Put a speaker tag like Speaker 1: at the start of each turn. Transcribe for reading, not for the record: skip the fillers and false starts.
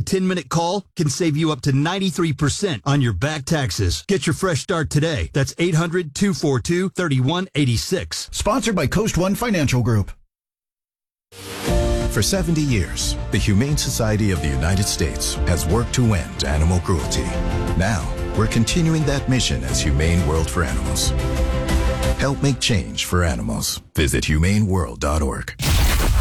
Speaker 1: 10-minute call can save you up to 93% on your back taxes. Get your fresh start today. That's 800-242-3186.
Speaker 2: Sponsored by Coast One Financial Group.
Speaker 3: For 70 years, the Humane Society of the United States has worked to end animal cruelty. Now, we're continuing that mission as Humane World for Animals. Help make change for animals. Visit humaneworld.org.